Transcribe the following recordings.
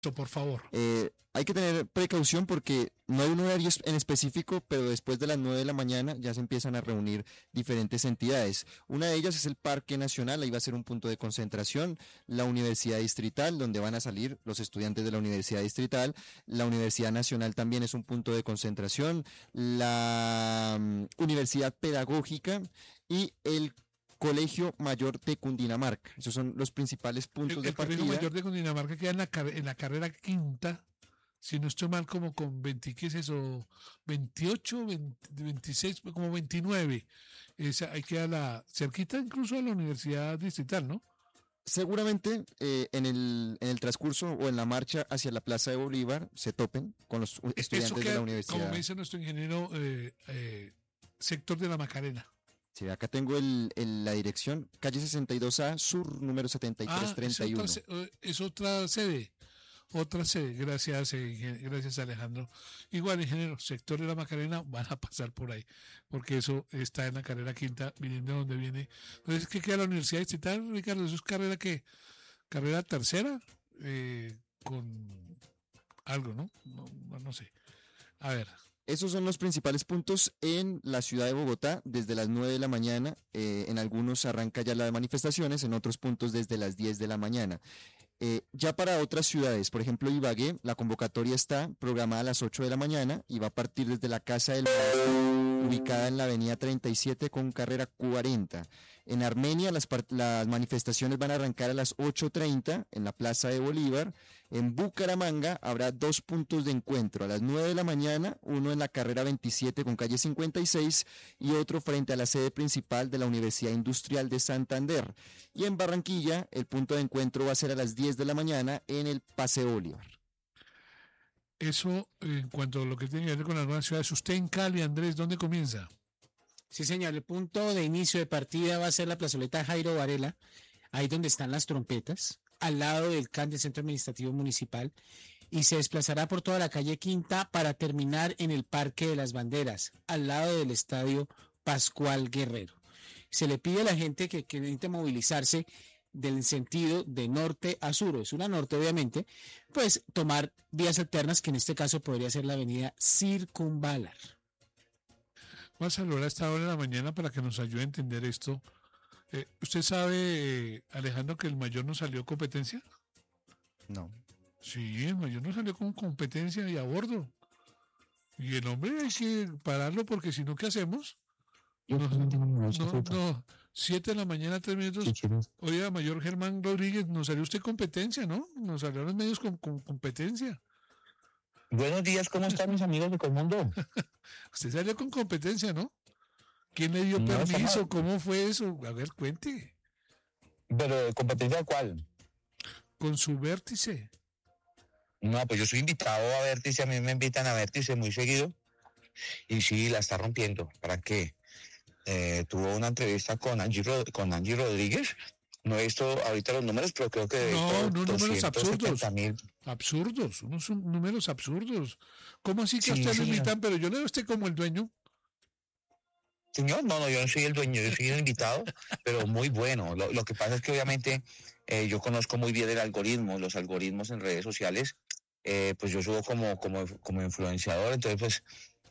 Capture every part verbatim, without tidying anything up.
Por favor. Eh, hay que tener precaución porque no hay un horario es- en específico, pero después de las nueve de la mañana ya se empiezan a reunir diferentes entidades. Una de ellas es el Parque Nacional, ahí va a ser un punto de concentración, la Universidad Distrital, donde van a salir los estudiantes de la Universidad Distrital, la Universidad Nacional también es un punto de concentración, la mm, Universidad Pedagógica y el Colegio Mayor de Cundinamarca. Esos son los principales puntos El, de el Colegio partida. Mayor de Cundinamarca queda en la, car- en la carrera quinta, si no estoy mal, como con veinte, ¿qué es eso? veintiocho, veinte, veintiséis, como veintinueve. Esa, ahí queda la, cerquita incluso a la Universidad Distrital, ¿no? Seguramente eh, en el, en el transcurso o en la marcha hacia la Plaza de Bolívar se topen con los u- E- Eso estudiantes de queda, la como universidad. me dice nuestro ingeniero, eh, eh, sector de la Macarena. Sí, acá tengo el, el- la dirección, calle sesenta y dos A, sur número Ah, es otra, setenta y tres treinta y uno. se- eh, es otra sede. Otra sede. Gracias, eh, ingen- gracias Alejandro. Igual, ingeniero, sector de la Macarena van a pasar por ahí, porque eso está en la carrera quinta, viniendo de donde viene. Entonces, ¿qué queda la Universidad Distrital, Ricardo? ¿Eso es carrera qué? ¿Carrera tercera? Eh, con algo, ¿no? No, no no sé. A ver, Esos son los principales puntos en la ciudad de Bogotá desde las nueve de la mañana. Eh, en algunos arranca ya las manifestaciones, en otros puntos desde las diez de la mañana. Eh, ya para otras ciudades, por ejemplo Ibagué, la convocatoria está programada a las ocho de la mañana y va a partir desde la Casa del Maestro, ubicada en la avenida treinta y siete con carrera cuarenta. En Armenia las, par- las manifestaciones van a arrancar a las ocho treinta en la Plaza de Bolívar. En Bucaramanga habrá dos puntos de encuentro, a las nueve de la mañana, uno en la carrera veintisiete con calle cincuenta y seis y otro frente a la sede principal de la Universidad Industrial de Santander. Y en Barranquilla, el punto de encuentro va a ser a las diez de la mañana en el Paseo Bolívar. eso eh, en cuanto a lo que tiene que ver con las nuevas ciudades. Usted en Cali, Andrés, ¿dónde comienza? Sí, señor, el punto de inicio de partida va a ser la plazoleta Jairo Varela, ahí donde están las trompetas, al lado del C A N del Centro Administrativo Municipal, y se desplazará por toda la calle Quinta para terminar en el Parque de las Banderas, al lado del Estadio Pascual Guerrero. Se le pide a la gente que, que necesite movilizarse del sentido de norte a sur, o sur a norte obviamente, pues tomar vías alternas, que en este caso podría ser la avenida Circunvalar. Vamos a saludar a esta hora de la mañana para que nos ayude a entender esto. Eh, ¿Usted sabe, eh, Alejandro, que el mayor no salió competencia? No. Sí, el mayor no salió con competencia y a bordo. Y el hombre hay que pararlo porque si no, ¿qué hacemos? Yo No, también tengo mi no, bolsa fruta. no. Siete de la mañana, tres minutos. Si quieres. Oiga, mayor Germán Rodríguez, nos salió usted competencia, ¿no? Nos salió a los medios con, con competencia. Buenos días, ¿cómo están mis amigos de Colmundo? Usted salió con competencia, ¿no? ¿Quién le dio No, permiso? estamos- ¿Cómo fue eso? A ver, cuente. Pero de competencia cuál? Con su vértice. No, pues yo soy invitado a Vértice, a mí me invitan a Vértice muy seguido. Y sí, la está rompiendo. ¿Para qué? Eh, tuvo una entrevista con Angie, Rod- con Angie Rodríguez. No he visto ahorita los números, pero creo que No, por no, números absurdos. mil. Absurdos, unos son números absurdos. ¿Cómo así que a Sí, usted lo señor. invitan? Pero yo le veo a usted como el dueño. Señor, no, no, yo no soy el dueño, yo soy el invitado, pero muy bueno. Lo, lo que pasa es que obviamente eh, yo conozco muy bien el algoritmo, los algoritmos en redes sociales. Eh, pues yo subo como, como, como influenciador, entonces pues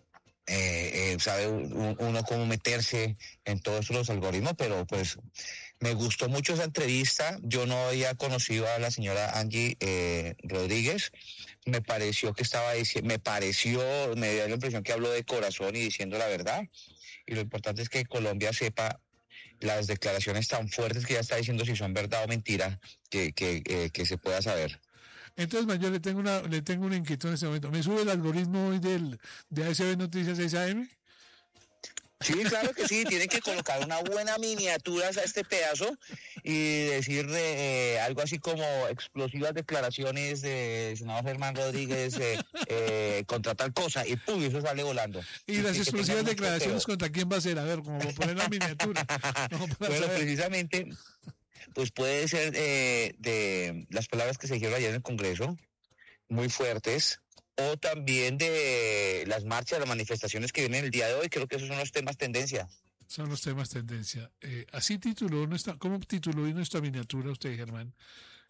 eh, eh, sabe un- uno cómo meterse en todos los algoritmos, pero pues me gustó mucho esa entrevista. Yo no había conocido a la señora Angie eh, Rodríguez. Me pareció que estaba diciendo, me pareció, me dio la impresión que habló de corazón y diciendo la verdad. Y lo importante es que Colombia sepa las declaraciones tan fuertes que ella está diciendo, si son verdad o mentira, que, que, eh, que se pueda saber. Entonces, mayor, le tengo una, le tengo una inquietud en este momento. ¿Me sube el algoritmo hoy del, de A S B Noticias seis A M? Sí, claro que sí, tienen que colocar una buena miniatura a este pedazo y decir eh, algo así como explosivas declaraciones de senador Germán Rodríguez eh, eh, contra tal cosa, y pum, eso sale volando. Y las que explosivas tengan mucho declaraciones cuidado. ¿contra quién va a ser? A ver, como para poner la miniatura. No, para Bueno, saber. precisamente, pues puede ser eh, de las palabras que se dijeron ayer en el Congreso, muy fuertes, o también de las marchas, las manifestaciones que vienen el día de hoy. Creo que esos son los temas tendencia. Son los temas tendencia. Eh, así tituló nuestra, ¿cómo tituló hoy nuestra miniatura usted, Germán?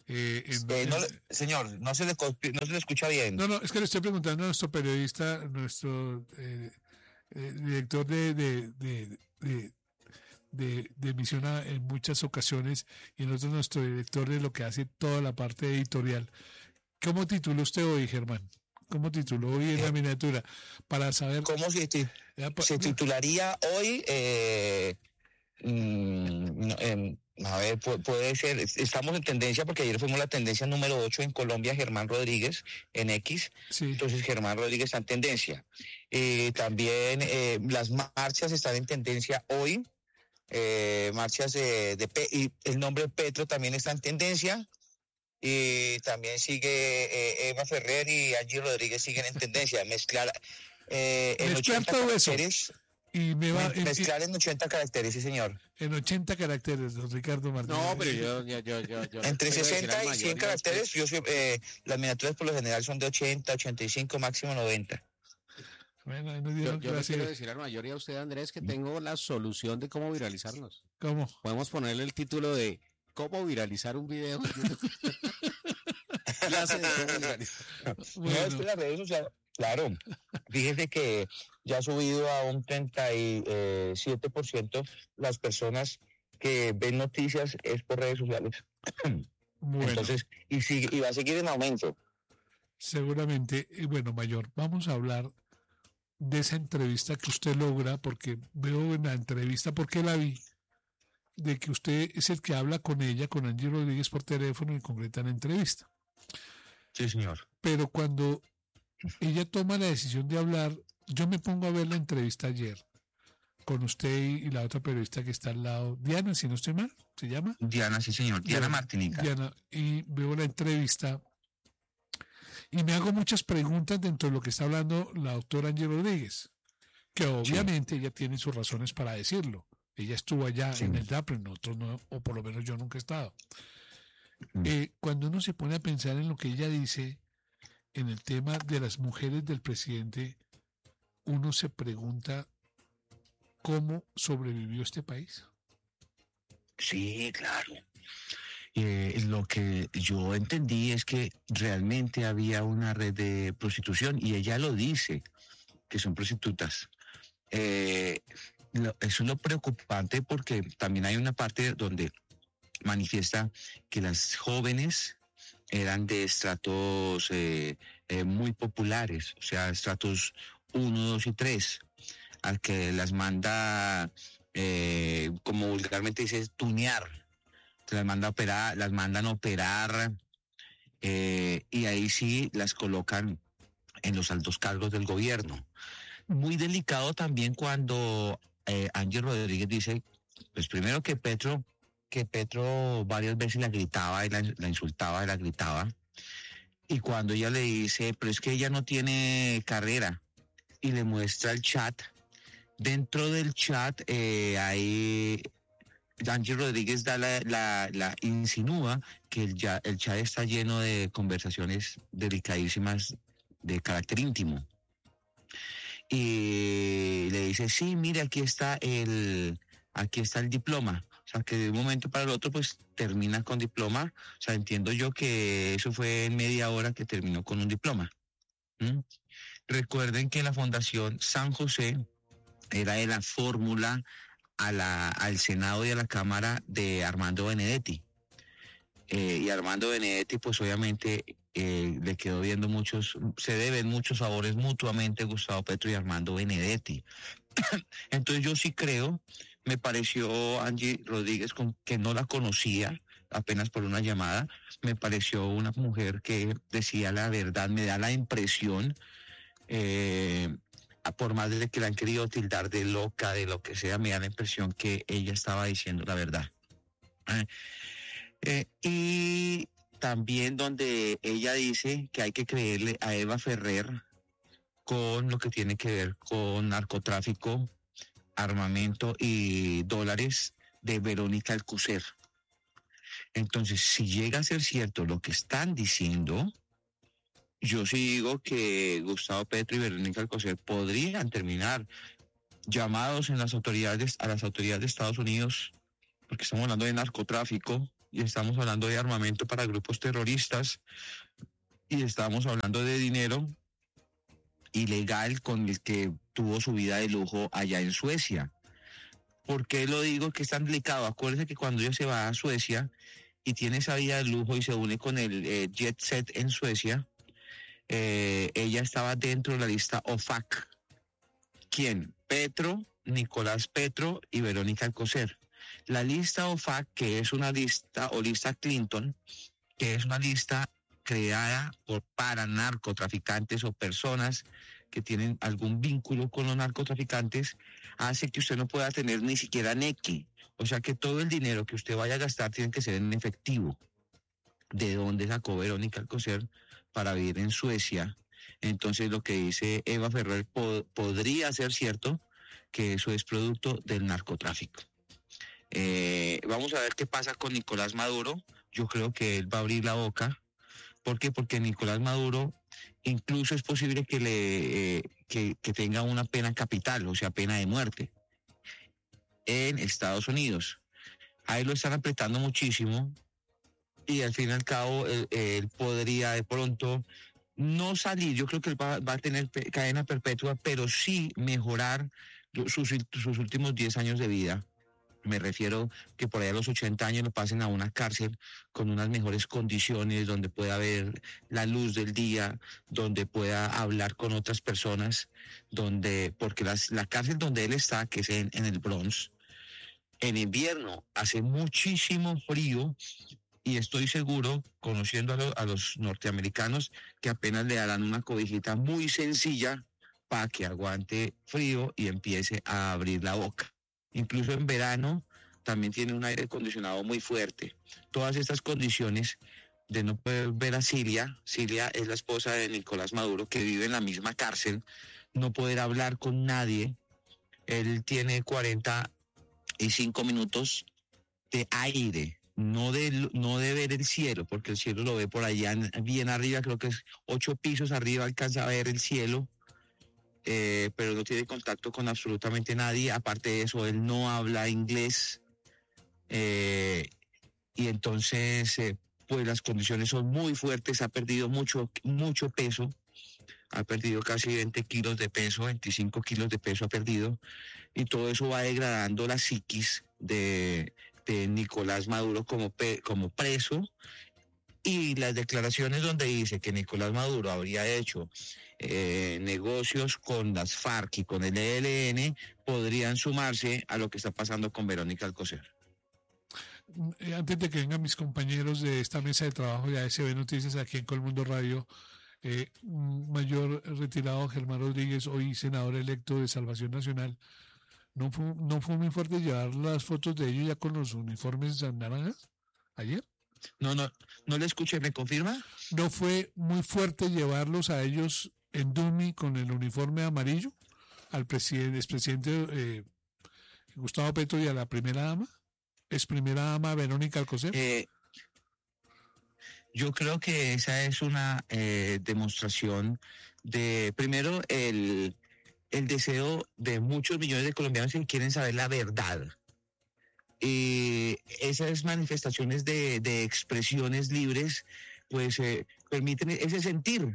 Eh, en- Eh, no en- le- señor, no se, le, copi- no se le escucha bien. no, no, es que le estoy preguntando a nuestro periodista, nuestro eh, eh, director de, de, de, de, de- de emisión a- en muchas ocasiones, y nosotros nuestro director de lo que hace toda la parte editorial. ¿Cómo tituló usted hoy, Germán? ¿Cómo tituló hoy en la miniatura? Para saber... ¿Cómo se, ti- ya, pa- se titularía hoy? Eh, mm, no, em, a ver, pu- puede ser, es- estamos en tendencia porque ayer fuimos la tendencia número ocho en Colombia, Germán Rodríguez, en X. sí, Entonces Germán Rodríguez está en tendencia. Eh, también eh, las marchas están en tendencia hoy. Eh, marchas de, de Pe- y el nombre Petro también está en tendencia. Y también sigue eh, Eva Ferrer y Angie Rodríguez siguen en tendencia. Mezclar eh, en Mezclar ochenta todo eso. caracteres. y me va Me- en, Mezclar en ochenta caracteres, sí señor. en ochenta caracteres, don Ricardo Martínez. No, pero yo, yo, yo, yo, yo Entre le puedo decir sesenta al y mayor cien y a usted- caracteres, yo soy, eh, las miniaturas por lo general son de ochenta, ochenta y cinco, máximo noventa. Bueno, ahí nos Yo, dieron yo le clase. quiero decir al mayor y a usted, Andrés, que tengo la solución de cómo viralizarnos. ¿Cómo? Podemos ponerle el título de ¿Cómo viralizar un video? Clase de cómo viralizar. No, es Bueno, que las redes sociales, claro. Fíjese que ya ha subido a un treinta y siete por ciento las personas que ven noticias es por redes sociales. bueno. Entonces, y sigue, y va a seguir en aumento. Seguramente, y bueno, Mayor, vamos a hablar de esa entrevista que usted logra, porque veo en la entrevista, porque la vi, de que usted es el que habla con ella, con Angie Rodríguez por teléfono y concreta la entrevista. Sí, señor. Pero cuando ella toma la decisión de hablar, yo me pongo a ver la entrevista ayer con usted y, y la otra periodista que está al lado, Diana, si no estoy mal, ¿se llama? Diana, sí, señor. Diana Martinica. Diana, y veo la entrevista y me hago muchas preguntas dentro de lo que está hablando la doctora Angie Rodríguez, que obviamente ella tiene sus razones para decirlo. Ella estuvo allá Sí. en el DAPRE, nosotros no, o por lo menos yo nunca he estado. Mm. Eh, cuando uno se pone a pensar en lo que ella dice en el tema de las mujeres del presidente, uno se pregunta cómo sobrevivió este país. Sí, claro. Eh, lo que yo entendí es que realmente había una red de prostitución y ella lo dice, que son prostitutas. Eh, lo- eso es lo preocupante porque también hay una parte donde manifiesta que las jóvenes eran de estratos eh, eh, muy populares, o sea, estratos uno, dos y tres, al que las manda, eh, como vulgarmente dice, tunear. Las manda a operar, las mandan a operar, eh, y ahí sí las colocan en los altos cargos del gobierno. Muy delicado también cuando eh, Angie Rodríguez dice, pues primero que Petro, que Petro varias veces la gritaba y la, la insultaba y la gritaba. Y cuando ella le dice, pero es que ella no tiene carrera, y le muestra el chat, dentro del chat eh, hay... Angie Rodríguez da la, la, la insinúa que el, ya, el chat está lleno de conversaciones delicadísimas de carácter íntimo. Y le dice, sí, mire, aquí está el, aquí está el diploma. O sea, que de un momento para el otro, pues termina con diploma. O sea, entiendo yo que eso fue en media hora que terminó con un diploma. ¿Mm? Recuerden que la Fundación San José era de la fórmula a la, al Senado y a la Cámara de Armando Benedetti. Eh, y Armando Benedetti, pues obviamente eh, le quedó viendo muchos, se deben muchos favores mutuamente Gustavo Petro y Armando Benedetti. Entonces yo sí creo, me pareció Angie Rodríguez, con, que no la conocía apenas por una llamada, me pareció una mujer que decía la verdad, me da la impresión, eh, por más de que la han querido tildar de loca, de lo que sea, me da la impresión que ella estaba diciendo la verdad. Eh, eh, y también donde ella dice que hay que creerle a Eva Ferrer con lo que tiene que ver con narcotráfico, armamento y dólares de Verónica Alcocer. Entonces, si llega a ser cierto lo que están diciendo, yo sí digo que Gustavo Petro y Verónica Alcocer podrían terminar llamados en las autoridades, a las autoridades de Estados Unidos, porque estamos hablando de narcotráfico, y estamos hablando de armamento para grupos terroristas, y estamos hablando de dinero ilegal con el que tuvo su vida de lujo allá en Suecia. ¿Por qué lo digo que es tan delicado? Acuérdense que cuando ella se va a Suecia y tiene esa vida de lujo y se une con el eh, jet set en Suecia, eh, ella estaba dentro de la lista O F A C. ¿Quién? Petro, Nicolás Petro y Verónica Alcocer. La lista O F A C, que es una lista, o lista Clinton, que es una lista creada por, para narcotraficantes o personas que tienen algún vínculo con los narcotraficantes, hace que usted no pueda tener ni siquiera nequi. O sea que todo el dinero que usted vaya a gastar tiene que ser en efectivo. ¿De dónde sacó Verónica Alcocer para vivir en Suecia? Entonces lo que dice Eva Ferrer po- podría ser cierto, que eso es producto del narcotráfico. Eh, vamos a ver qué pasa con Nicolás Maduro. Yo creo que él va a abrir la boca. ¿Por qué? Porque Nicolás Maduro incluso es posible que le eh, que, que tenga una pena capital, o sea, pena de muerte en Estados Unidos. Ahí lo están apretando muchísimo y al fin y al cabo él, él podría de pronto no salir. Yo creo que él va, va a tener pe- cadena perpetua, pero sí mejorar sus, sus últimos diez años de vida. Me refiero que por ahí a los ochenta años lo pasen a una cárcel con unas mejores condiciones, donde pueda ver la luz del día, donde pueda hablar con otras personas, donde, porque las, la cárcel donde él está, que es en, en el Bronx, en invierno hace muchísimo frío y estoy seguro, conociendo a, lo, a los norteamericanos, que apenas le darán una cobijita muy sencilla para que aguante frío y empiece a abrir la boca. Incluso en verano también tiene un aire acondicionado muy fuerte. Todas estas condiciones de no poder ver a Cilia, Cilia es la esposa de Nicolás Maduro, que vive en la misma cárcel, no poder hablar con nadie. Él tiene cuarenta y cinco minutos de aire, no de, no de ver el cielo, porque el cielo lo ve por allá bien arriba, creo que es ocho pisos arriba, alcanza a ver el cielo. Eh, pero no tiene contacto con absolutamente nadie. Aparte de eso, él no habla inglés, eh, y entonces eh, pues las condiciones son muy fuertes. Ha perdido mucho, mucho peso, ha perdido casi veinte kilos de peso, veinticinco kilos de peso ha perdido, y todo eso va degradando la psiquis de, de Nicolás Maduro como, pe, como preso. Y las declaraciones donde dice que Nicolás Maduro habría hecho eh, negocios con las FARC y con el E L N podrían sumarse a lo que está pasando con Verónica Alcocer. Eh, Antes de que vengan mis compañeros de esta mesa de trabajo de A S B Noticias aquí en Colmundo Radio, eh, mayor retirado Germán Rodríguez, hoy senador electo de Salvación Nacional, ¿no fue, no fue muy fuerte llevar las fotos de ellos ya con los uniformes naranjas ayer? No, no, no le escuché, ¿me confirma? ¿No fue muy fuerte llevarlos a ellos en dummy con el uniforme amarillo al presidente, expresidente eh, Gustavo Petro y a la primera dama, ex primera dama Verónica Alcocer? Eh, yo creo que esa es una eh, demostración de, primero, el, el deseo de muchos millones de colombianos que quieren saber la verdad. Eh, esas manifestaciones de, de expresiones libres, pues eh, permiten ese sentir,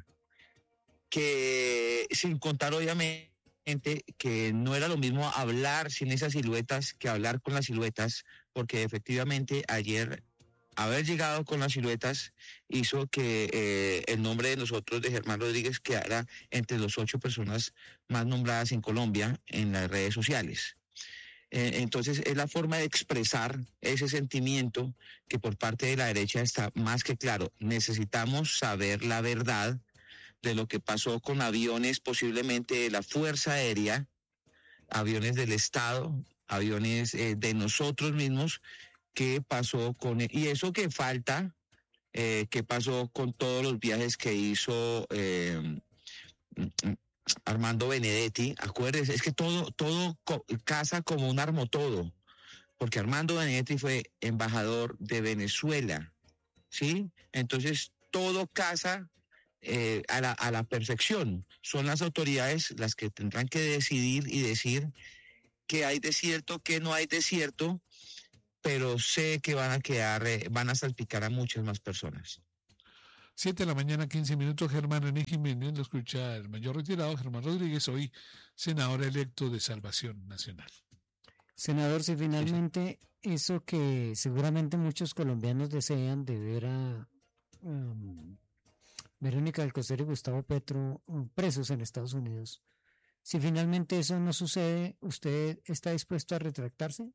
que sin contar obviamente que no era lo mismo hablar sin esas siluetas que hablar con las siluetas, porque efectivamente ayer haber llegado con las siluetas hizo que eh, el nombre de nosotros, de Germán Rodríguez, quedara entre las ocho personas más nombradas en Colombia en las redes sociales. Entonces es la forma de expresar ese sentimiento que por parte de la derecha está más que claro. Necesitamos saber la verdad de lo que pasó con aviones posiblemente de la Fuerza Aérea, aviones del Estado, aviones eh, de nosotros mismos, qué pasó con... Y eso que falta, eh, qué pasó con todos los viajes que hizo... Eh, Armando Benedetti, acuérdense, es que todo, todo casa como un armo todo, porque Armando Benedetti fue embajador de Venezuela, ¿sí? Entonces todo casa eh, a, la, a la perfección. Son las autoridades las que tendrán que decidir y decir qué hay de cierto, qué no hay de cierto, pero sé que van a quedar, eh, van a salpicar a muchas más personas. Siete de la mañana, quince minutos, Germán René Jiménez, lo escucha el mayor retirado, Germán Rodríguez, hoy senador electo de Salvación Nacional. Senador, si finalmente eso que seguramente muchos colombianos desean de ver a um, Verónica Alcocer y Gustavo Petro um, presos en Estados Unidos, si finalmente eso no sucede, ¿usted está dispuesto a retractarse?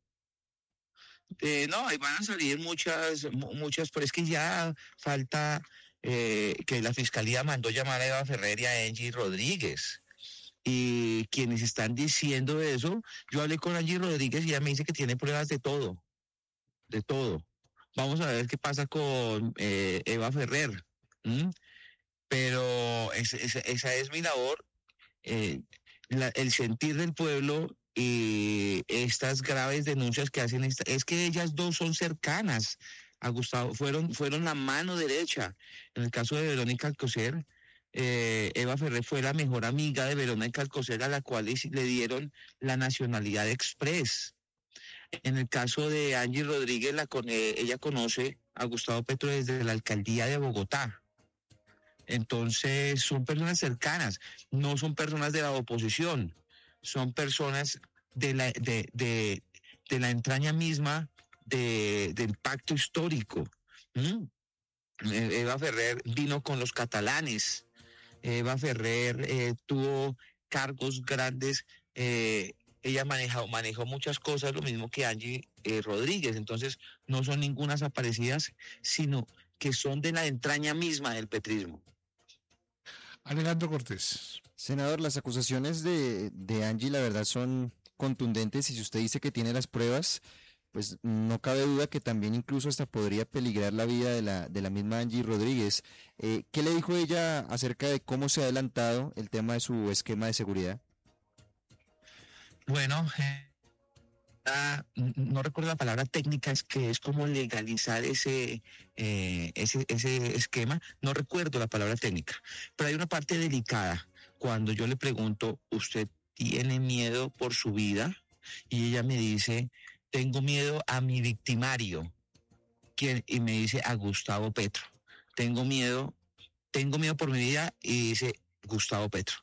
Eh, no, ahí van a salir muchas, mu- muchas, pero es que ya falta eh, que la fiscalía mandó llamar a Eva Ferrer y a Angie Rodríguez. Y quienes están diciendo eso, yo hablé con Angie Rodríguez y ella me dice que tiene pruebas de todo, de todo. Vamos a ver qué pasa con eh, Eva Ferrer. ¿m? Pero es- es- esa es mi labor, eh, la- el sentir del pueblo y estas graves denuncias que hacen, esta- es que ellas dos son cercanas a Gustavo, fueron, fueron la mano derecha. En el caso de Verónica Alcocer, eh, Eva Ferrer fue la mejor amiga de Verónica Alcocer, a la cual le, le dieron la nacionalidad express. En el caso de Angie Rodríguez, la, con- eh, ella conoce a Gustavo Petro desde la alcaldía de Bogotá. Entonces, son personas cercanas, no son personas de la oposición, son personas de la, de, de, de la entraña misma de, del pacto histórico. ¿Mm? Eh, Eva Ferrer vino con los catalanes, Eva Ferrer eh, tuvo cargos grandes, eh, ella manejó, manejó muchas cosas, lo mismo que Angie eh, Rodríguez, entonces no son ningunas aparecidas, sino que son de la entraña misma del petrismo. Alejandro Cortés. Senador, las acusaciones de, de Angie, la verdad, son contundentes y si usted dice que tiene las pruebas, pues no cabe duda que también incluso hasta podría peligrar la vida de la, de la misma Angie Rodríguez. Eh, ¿qué le dijo ella acerca de cómo se ha adelantado el tema de su esquema de seguridad? Bueno, eh, ah, n- no recuerdo la palabra técnica, es que es como legalizar ese, eh, ese, ese esquema, no recuerdo la palabra técnica, pero hay una parte delicada cuando yo le pregunto, ¿usted tiene miedo por su vida? Y ella me dice, tengo miedo a mi victimario. ¿Quién? Y me dice, a Gustavo Petro. Tengo miedo, tengo miedo por mi vida, y dice Gustavo Petro.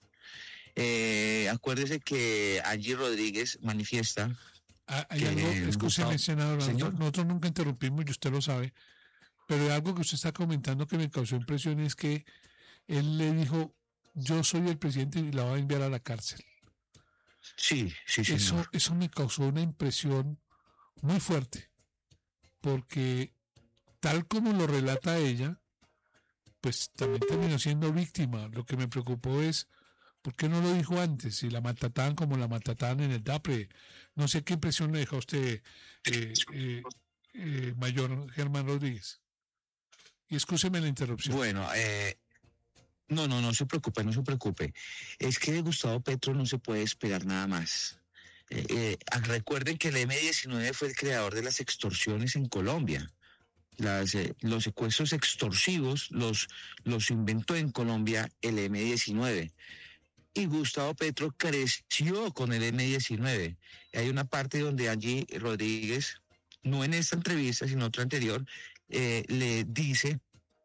Eh, acuérdese que Angie Rodríguez manifiesta. Ah, hay Que, algo, escúcheme, Gustavo, senador, nosotros, señor. nosotros nunca interrumpimos y usted lo sabe, pero hay algo que usted está comentando que me causó impresión es que él le dijo, yo soy el presidente y la voy a enviar a la cárcel. Sí, sí, señor. Eso, eso me causó una impresión muy fuerte, porque tal como lo relata ella, pues también terminó siendo víctima. Lo que me preocupó es, ¿por qué no lo dijo antes? Si la maltrataban como la maltrataban en el DAPRE. No sé qué impresión le deja a usted, eh, eh, eh, mayor Germán Rodríguez. Y excúseme la interrupción. Bueno, eh, no, no, no se preocupe, no se preocupe. Es que de Gustavo Petro no se puede esperar nada más. Eh, eh, ah, recuerden que el eme diecinueve fue el creador de las extorsiones en Colombia. Las, eh, los secuestros extorsivos los, los inventó en Colombia el eme diecinueve. Y Gustavo Petro creció con el eme diecinueve. Hay una parte donde Angie Rodríguez, no en esta entrevista, sino otra anterior, eh, le dice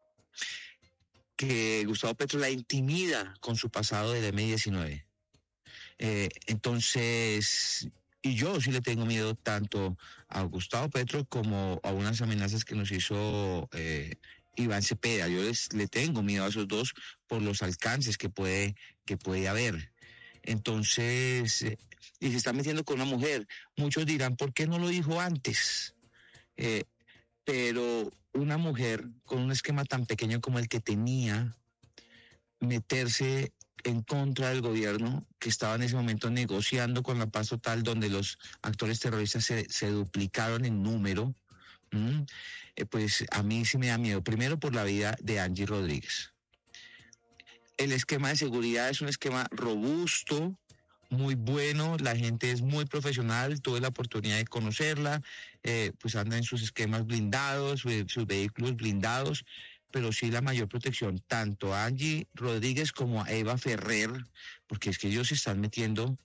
que Gustavo Petro la intimida con su pasado del eme diecinueve. Eh, entonces, y yo sí le tengo miedo tanto a Gustavo Petro como a unas amenazas que nos hizo eh, Iván Cepeda. Yo les, le tengo miedo a esos dos por los alcances que puede, que puede haber. Entonces, eh, y se está metiendo con una mujer. Muchos dirán, ¿por qué no lo dijo antes? Eh, pero una mujer con un esquema tan pequeño como el que tenía, meterse en contra del gobierno que estaba en ese momento negociando con la paz total, donde los actores terroristas se, se duplicaron en número, ¿m? Eh, pues a mí sí me da miedo, primero por la vida de Angie Rodríguez. El esquema de seguridad es un esquema robusto, muy bueno, la gente es muy profesional, tuve la oportunidad de conocerla, eh, pues anda en sus esquemas blindados, sus, sus vehículos blindados, pero sí la mayor protección, tanto a Angie Rodríguez como a Eva Ferrer, porque es que ellos se están metiendo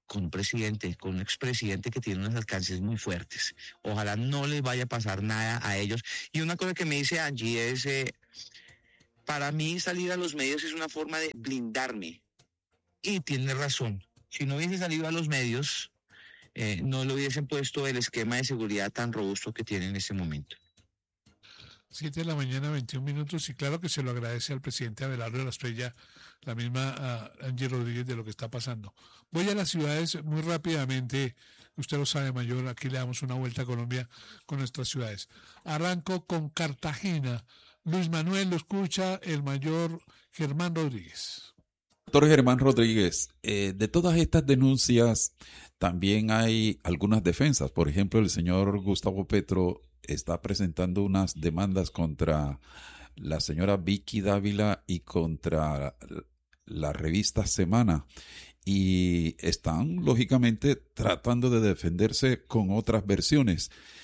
con un presidente, con un expresidente que tiene unos alcances muy fuertes. Ojalá no les vaya a pasar nada a ellos. Y una cosa que me dice Angie es, eh, para mí salir a los medios es una forma de blindarme. Y tiene razón. Si no hubiese salido a los medios, eh, no le hubiesen puesto el esquema de seguridad tan robusto que tiene en este momento. siete de la mañana, veintiún minutos, y claro que se lo agradece al presidente Abelardo de la Espriella, la misma uh, Angie Rodríguez, de lo que está pasando. Voy a las ciudades muy rápidamente, usted lo sabe, Mayor, aquí le damos una vuelta a Colombia con nuestras ciudades. Arranco con Cartagena. Luis Manuel, lo escucha el Mayor Germán Rodríguez. Doctor Germán Rodríguez, eh, de todas estas denuncias también hay algunas defensas. Por ejemplo, el señor Gustavo Petro está presentando unas demandas contra la señora Vicky Dávila y contra la revista Semana, y están lógicamente tratando de defenderse con otras versiones.